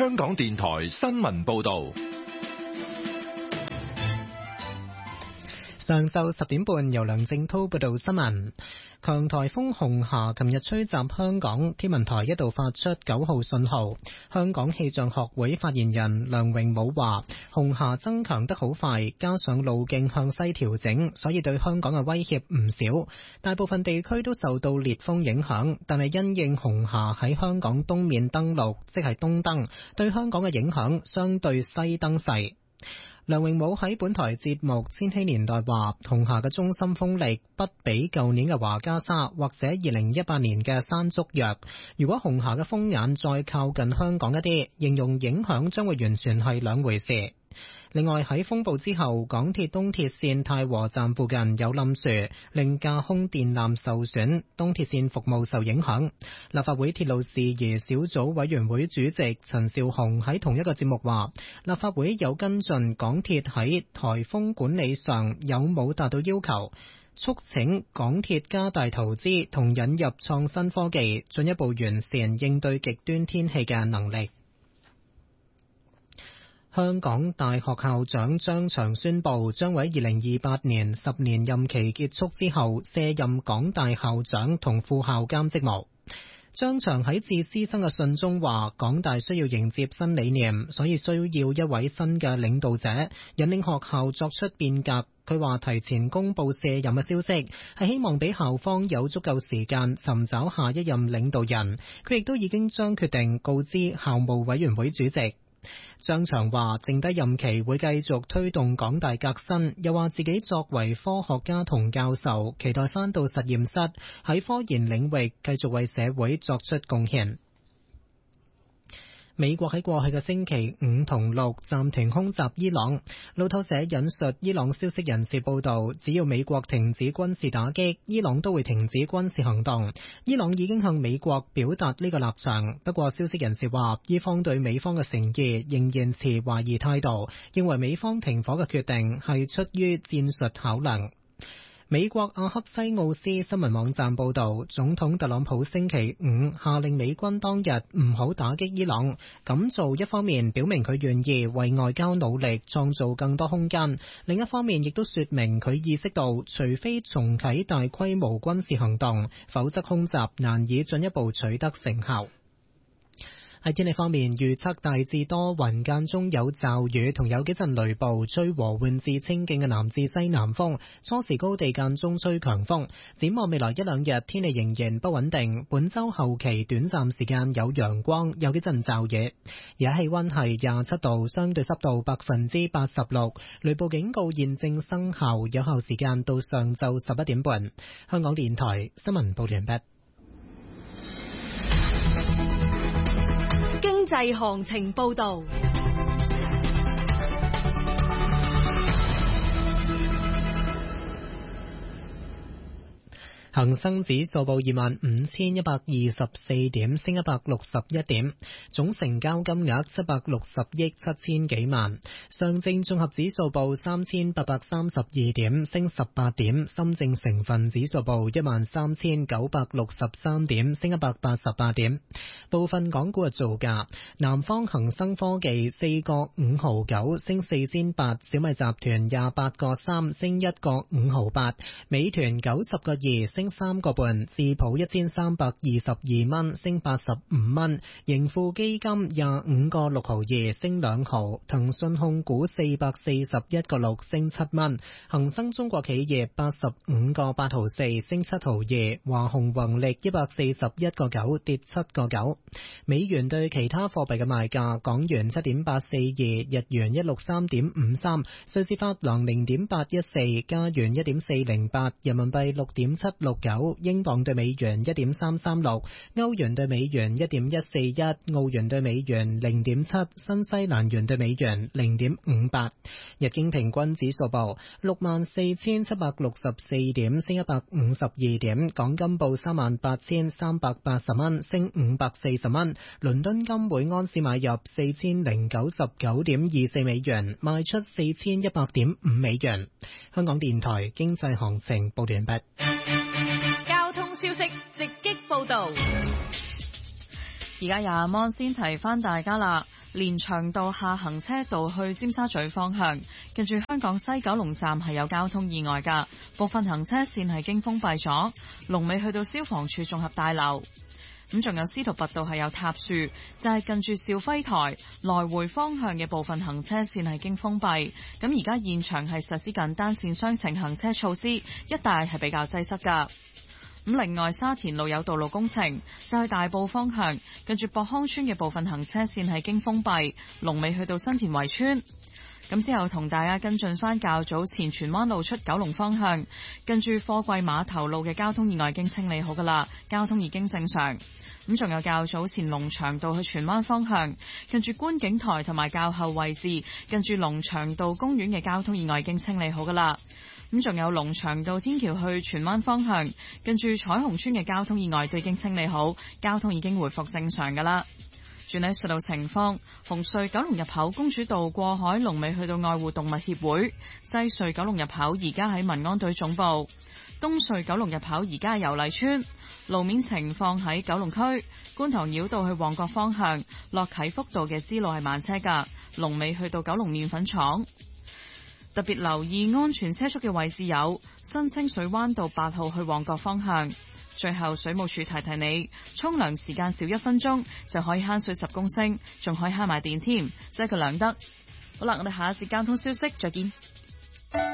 香港電台新聞報道。 上晝10點半，由梁正濤報道新聞。強颱風紅霞琴日吹襲香港，天文台一度發出9號信號。香港氣象學會發言人梁榮武話，紅霞增強得好快，加上路徑向西調整，所以對香港嘅威脅唔少。大部分地區都受到烈風影響，但係因應紅霞喺香港東面登陸，即係東登，對香港嘅影響相對西登細。梁榮武喺本台節目《千禧年代》話，紅霞嘅中心風力不比舊年嘅華嘉沙或者2018年嘅山竹弱。如果紅霞嘅風眼再靠近香港一啲，形容影響將會完全係兩回事。另外喺風暴之後，港鐵東鐵線太和站附近有冧樹，令架空電纜受損，東鐵線服務受影響。立法會鐵路事宜小組委員會主席陳紹雄喺同一個節目話，立法會有跟進港鐵喺颱風管理上有冇達到要求，促請港鐵加大投資同引入創新科技，進一步完善應對極端天氣嘅能力。香港大學校長張翔宣布，將喺2028年10年任期結束之後卸任港大校長同副校監職務。張翔喺致師生嘅信中話，港大需要迎接新理念，所以需要一位新嘅領導者，引領學校作出變革。佢話提前公布卸任嘅消息，係希望俾校方有足夠時間尋找下一任領導人。佢亦都已經將決定告知校務委員會主席。張翔話，剩低任期會繼續推動港大革新，又話自己作為科學家同教授，期待返到實驗室，喺科研領域繼續為社會作出貢獻。美國喺過去嘅星期5同6暫停空襲伊朗。路透社引述伊朗消息人士報道，只要美國停止軍事打擊，伊朗都會停止軍事行動。伊朗已經向美國表達呢個立場，不過消息人士話，伊方對美方嘅誠意仍然持懷疑態度，認為美方停火嘅決定係出於戰術考量。美國阿克西奧斯新聞網站報道，總統特朗普星期5下令美軍當日唔好打擊伊朗，咁做一方面表明佢願意為外交努力創造更多空間，另一方面亦都說明佢意識到，除非重啟大規模軍事行動，否則空襲難以進一步取得成效。喺天氣方面，預測大致多雲，間中有驟雨同有幾陣雷暴，吹和緩至清勁嘅南至西南風，初時高地間中吹強風。展望未來一兩日，天氣仍然不穩定，本週後期短暫時間有陽光，有幾陣驟雨。而家氣溫係27度，相對濕度86%，雷暴警告現正生效，有效時間到上晝11點半。香港電台新聞報完畢。 經濟行情報道。 恒生指數報25,124點，升161點，總成交金額760億7千幾萬。上證綜合指數報3,832點，升18點。深證成分指數報13,963點，升188點。部分港股嘅造價：南方恒生科技4個5毫9，升4仙8；小米集團28個3，升1個5毫8；美團90個2，升3個半，智普1322蚊，升85蚊，盈富基金25個6毫2，升2毫，騰訊控股441個6，升7蚊，恒生中國企業85個8毫4，升7毫2，華虹宏力141個9，跌7個9。美元對其他貨幣嘅賣價：港元7.842，日元163.53，瑞士法郎0.814，加元1.408，人民幣6.769，英鎊對美元1.336，歐元對美元1.141，澳元對美元0.7，新西蘭元對美元0.58。日經平均指數報64,764點，升152點。港金報38,380蚊，升540蚊。倫敦金每盎司買入4099.24美元，賣出4100.5美元。香港電台經濟行情報完畢。 交通消息直擊報道。 而家廿蚊先提翻大家啦。 連翔道下行車道去尖沙咀方向，近住香港西九龍站係有交通意外㗎，部分行車線係經封閉咗，龍尾去到消防處綜合大樓。咁仲有司徒拔道係有塌樹，就係近住肇輝台來回方向嘅部分行車線係經封閉。咁而家現場係實施緊單線雙程行車措施，一帶係比較擠塞㗎。咁另外沙田路有道路工程，就係大埔方向近住博康村嘅部分行車線係經封閉，龍尾去到新田圍村。咁之後同大家跟進返較早前荃灣路出九龍方向，近住貨櫃碼頭路嘅交通意外已經清理好㗎喇，交通已經正常。咁仲有較早前龍翔道去荃灣方向，近住觀景台同埋較後位置，近住龍翔道公園嘅交通意外已經清理好㗎喇。咁仲有龍翔道天橋去荃灣方向，近住彩虹村嘅交通意外都已經清理好，交通已經回復正常㗎喇。轉喺隧道情況，紅隧九龍入口公主道過海龍尾去到愛護動物協會，西隧九龍入口而家喺民安隊總部，東隧九龍入口而家喺油麗邨。路面情況喺九龍區觀塘繞道去旺角方向，落啟福道嘅支路係慢車㗎，龍尾去到九龍麵粉廠。特別留意安全車速嘅位置有新清水灣道8號去旺角方向。最後水務署提提你，沖涼時間少1分鐘就可以慳水10公升，仲可以慳埋電添，即係佢兩得。好啦，我哋下一節交通消息再見。